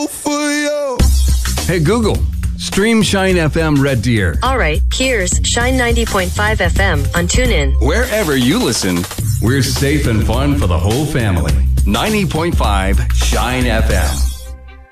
go for you. Hey, Google, stream Shine FM Red Deer. All right, here's Shine 90.5 FM on TuneIn. Wherever you listen, we're safe and fun for the whole family. 90.5 Shine FM.